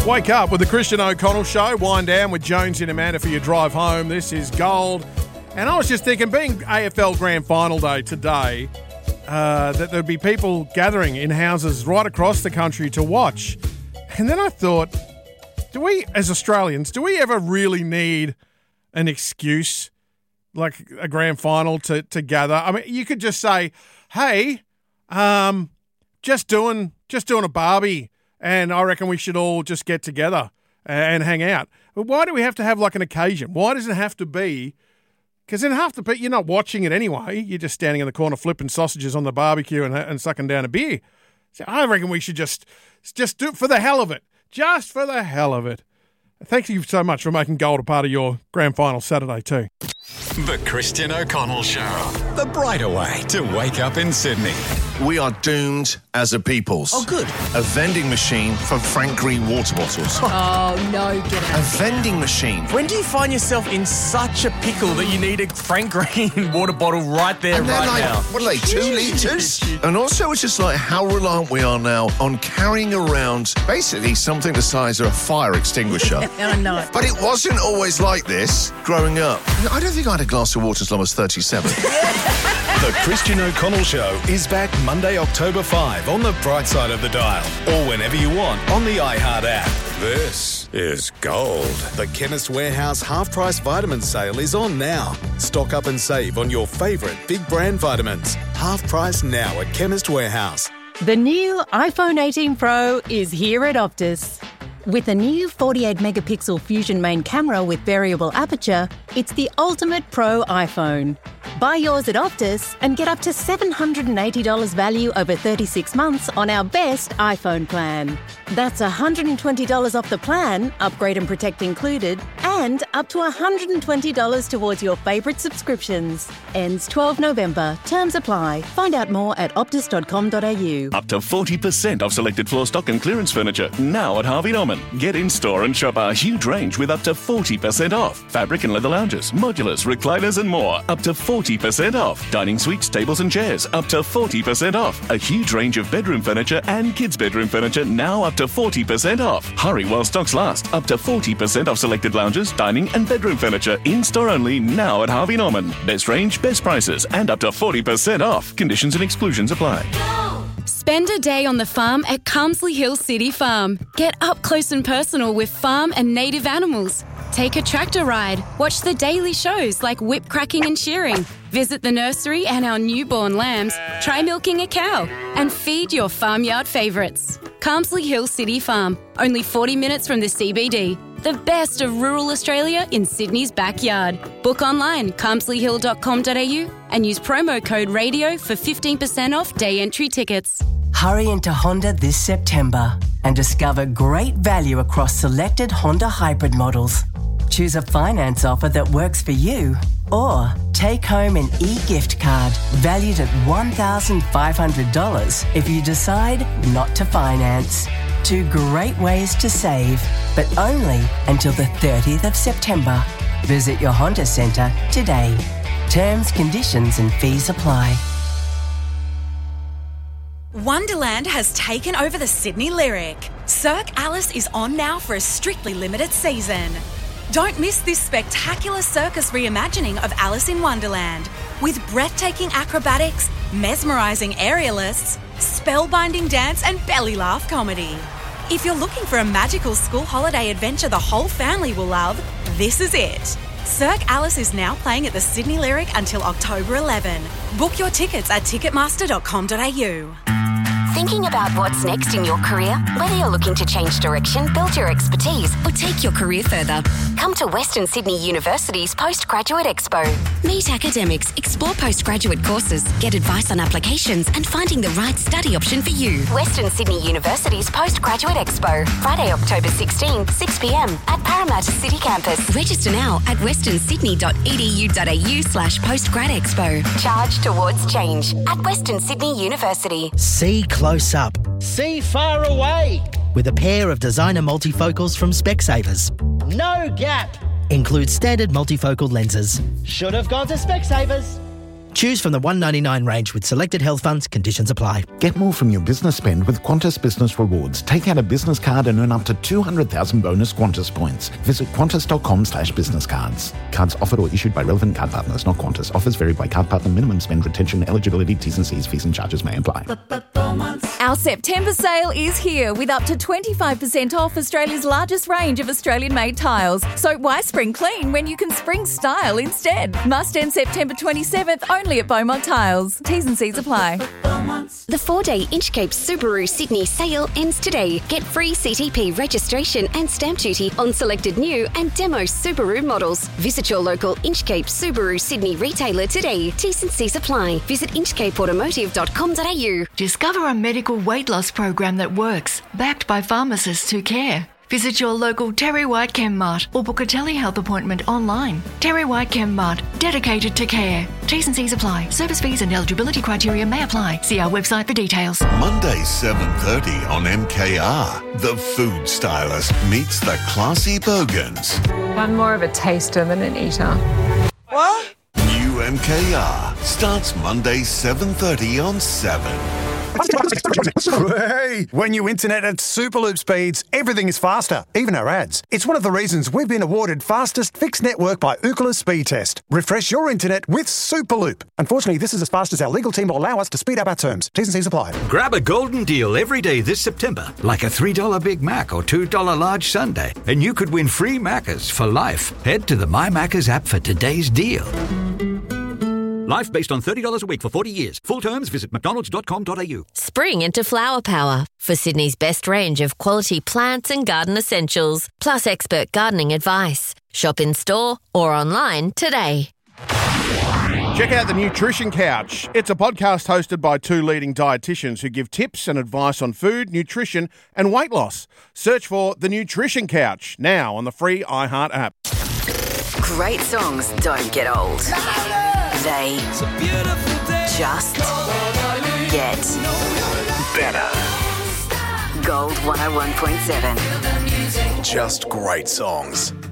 Wake up with the Christian O'Connell Show. Wind down with Jones and Amanda for your drive home. This is gold. And I was just thinking, being AFL Grand Final Day today, that there'd be people gathering in houses right across the country to watch. And then I thought, do we, as Australians, do we ever really need an excuse like a grand final to gather? I mean, you could just say, hey, just doing a barbie, and I reckon we should all just get together and hang out. But why do we have to have like an occasion? Why does it have to be? Because in half the people, you're not watching it anyway. You're just standing in the corner flipping sausages on the barbecue and sucking down a beer. So I reckon we should just do it for the hell of it. Just for the hell of it. Thank you so much for making gold a part of your grand final Saturday too. The Christian O'Connell Show. The brighter way to wake up in Sydney. We are doomed as a peoples. Oh, good. A vending machine for Frank Green water bottles. Oh, no, get out. A vending machine. When do you find yourself in such a pickle that you need a Frank Green water bottle right there, And they're right like, now? what are they, 2 litres? And also it's just like how reliant we are now on carrying around basically something the size of a fire extinguisher. I know. But it wasn't always like this growing up. I don't think I had a glass of water until I was 37. The Christian O'Connell Show is back Monday, October 5 on the bright side of the dial, or whenever you want on the iHeart app. This is gold. The Chemist Warehouse half-price vitamin sale is on now. Stock up and save on your favourite big brand vitamins. Half price now at Chemist Warehouse. The new iPhone 18 Pro is here at Optus. With a new 48-megapixel Fusion main camera with variable aperture, it's the ultimate pro iPhone. Buy yours at Optus and get up to $780 value over 36 months on our best iPhone plan. That's $120 off the plan, upgrade and protect included, and up to $120 towards your favourite subscriptions. Ends 12 November. Terms apply. Find out more at optus.com.au. Up to 40% off selected floor stock and clearance furniture now at Harvey Norman. Get in store and shop our huge range with up to 40% off. Fabric and leather lounges, modulars, recliners and more. Up to 40% off. Dining suites, tables and chairs. Up to 40% off. A huge range of bedroom furniture and kids' bedroom furniture now up to 40% off. Hurry while stocks last. Up to 40% off selected lounges, dining and bedroom furniture. In store only now at Harvey Norman. Best range, best prices and up to 40% off. Conditions and exclusions apply. Spend a day on the farm at Carmsley Hill City Farm. Get up close and personal with farm and native animals. Take a tractor ride. Watch the daily shows like whip cracking and shearing. Visit the nursery and our newborn lambs. Try milking a cow. And feed your farmyard favourites. Carmsley Hill City Farm. Only 40 minutes from the CBD. The best of rural Australia in Sydney's backyard. Book online, carmsleyhill.com.au and use promo code RADIO for 15% off day entry tickets. Hurry into Honda this September and discover great value across selected Honda hybrid models. Choose a finance offer that works for you or take home an e-gift card valued at $1,500 if you decide not to finance. 2 great ways to save, but only until the 30th of September. Visit your Honda Centre today. Terms, conditions and fees apply. Wonderland has taken over the Sydney Lyric. Cirque Alice is on now for a strictly limited season. Don't miss this spectacular circus reimagining of Alice in Wonderland with breathtaking acrobatics, mesmerising aerialists, spellbinding dance and belly laugh comedy. If you're looking for a magical school holiday adventure the whole family will love, this is it. Cirque Alice is now playing at the Sydney Lyric until October 11. Book your tickets at ticketmaster.com.au. Thinking about what's next in your career? Whether you're looking to change direction, build your expertise, or take your career further, come to Western Sydney University's Postgraduate Expo. Meet academics, explore postgraduate courses, get advice on applications, and finding the right study option for you. Western Sydney University's Postgraduate Expo, Friday, October 16, 6 p.m. at Parramatta City Campus. Register now at westernsydney.edu.au/postgradexpo. Charge towards change at Western Sydney University. See close up. See far away. With a pair of designer multifocals from Specsavers. No gap. Includes standard multifocal lenses. Should have gone to Specsavers. Choose from the $1.99 range with selected health funds. Conditions apply. Get more from your business spend with Qantas Business Rewards. Take out a business card and earn up to 200,000 bonus Qantas points. Visit qantas.com/business cards. Cards offered or issued by relevant card partners, not Qantas. Offers vary by card partner. Minimum spend, retention, eligibility, T's and C's, fees and charges may apply. Our September sale is here with up to 25% off Australia's largest range of Australian-made tiles. So why spring clean when you can spring style instead? Must end September 27th only at Beaumont Tiles. T's and C's apply. The 4-day Inchcape Subaru Sydney sale ends today. Get free CTP registration and stamp duty on selected new and demo Subaru models. Visit your local Inchcape Subaru Sydney retailer today. T's and C's apply. Visit inchcapeautomotive.com.au. Discover a medical weight loss program that works, backed by pharmacists who care. Visit your local Terry White Chem Mart or book a telehealth appointment online. Terry White Chem Mart, dedicated to care. T's and C's apply. Service fees and eligibility criteria may apply. See our website for details. Monday 7:30 on MKR. The food stylist meets the classy Bogans. I'm more of a taster than an eater. What? New MKR starts Monday 7:30 on 7. Hey, when you internet at Superloop speeds, everything is faster, even our ads. It's one of the reasons we've been awarded fastest fixed network by Ookla Speed Test. Refresh your internet with Superloop. Unfortunately, this is as fast as our legal team will allow us to speed up our terms. T's and C's apply. Grab a golden deal every day this September, like a $3 Big Mac or $2 large sundae, and you could win free Maccas for life. Head to the My Maccas app for today's deal. Life based on $30 a week for 40 years. Full terms, visit mcdonalds.com.au. Spring into Flower Power for Sydney's best range of quality plants and garden essentials, plus expert gardening advice. Shop in store or online today. Check out the Nutrition Couch. It's a podcast hosted by two leading dietitians who give tips and advice on food, nutrition and weight loss. Search for the Nutrition Couch now on the free iHeart app. Great songs don't get old. They just get better. Gold 101.7. Just great songs.